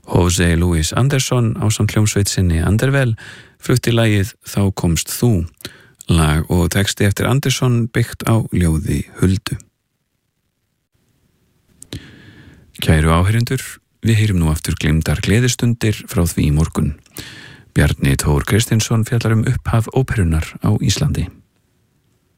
Jose Luis Andersson ásamt hljómsveit sinni Andervel flutti lagið Þá komst þú, lag og texti eftir Andersson byggt á ljóði Huldu. Kæru áheyrendur, við heyrum nú aftur gleymdar gleðistundir frá því í morgun. Bjarni Thor Kristinsson fjallar upphaf óperunnar á Íslandi.